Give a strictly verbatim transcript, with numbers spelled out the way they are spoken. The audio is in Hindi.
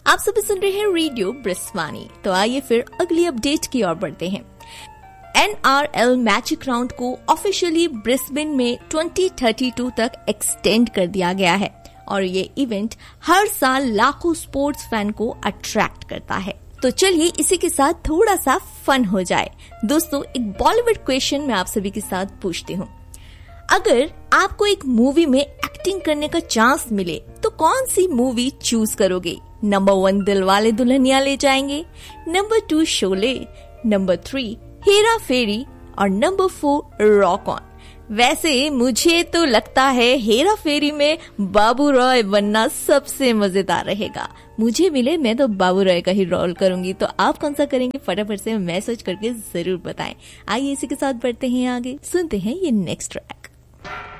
आप सभी सुन रहे हैं रेडियो ब्रिस्वानी। तो आइए फिर अगली अपडेट की ओर बढ़ते हैं। N R L magic round को ऑफिशियली ब्रिस्बेन में ट्वेंटी थर्टी टू तक एक्सटेंड कर दिया गया है और ये इवेंट हर साल लाखों स्पोर्ट्स फैन को अट्रैक्ट करता है। तो चलिए इसी के साथ थोड़ा सा फन हो जाए। दोस्तों, एक बॉलीवुड क्वेश्चन मैं आप सभी के साथ पूछती हूँ। अगर आपको एक मूवी में एक्टिंग करने का चांस मिले तो कौन सी मूवी चूज करोगे? नंबर वन दिलवाले दुल्हनिया ले जाएंगे, number two Sholay, number three Hera फेरी और नंबर फोर रॉक ऑन। वैसे मुझे तो लगता है हेरा फेरी में बाबू रॉय बनना सबसे मजेदार रहेगा। मुझे मिले मैं तो बाबू रॉय का ही रोल करूंगी। तो आप कौन सा करेंगे? फटाफट से मैसेज करके जरूर बताएं। आइए इसी के साथ बढ़ते हैं आगे, सुनते हैं ये नेक्स्ट ट्रैक।